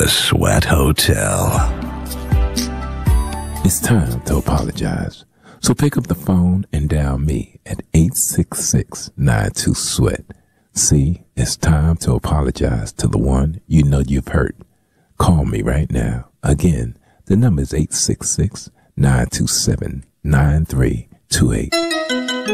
The Sweat Hotel. It's time to apologize. So pick up the phone and dial me at 866-92-SWEAT. See, it's time to apologize to the one you know you've hurt. Call me right now. Again, the number is 866-927-9328.